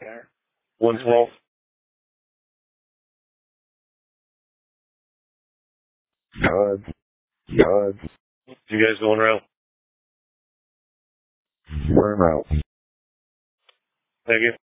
112. Good. Good. You guys going around? We're out. Thank you.